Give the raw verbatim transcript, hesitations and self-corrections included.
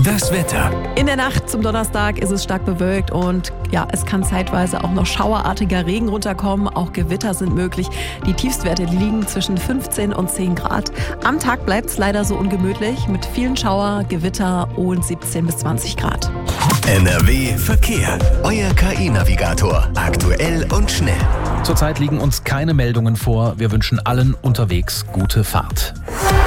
Das Wetter. In der Nacht zum Donnerstag ist es stark bewölkt und ja, es kann zeitweise auch noch schauerartiger Regen runterkommen. Auch Gewitter sind möglich. Die Tiefstwerte liegen zwischen fünfzehn und zehn Grad. Am Tag bleibt es leider so ungemütlich mit vielen Schauer, Gewitter und siebzehn bis zwanzig Grad. N R W Verkehr. Euer K I-Navigator. Aktuell und schnell. Zurzeit liegen uns keine Meldungen vor. Wir wünschen allen unterwegs gute Fahrt.